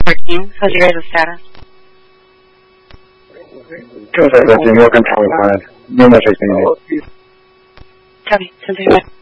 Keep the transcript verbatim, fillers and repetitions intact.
working? How's your guys' status? Good, I continue controlling plan. No more taking it. Copy. ten seconds.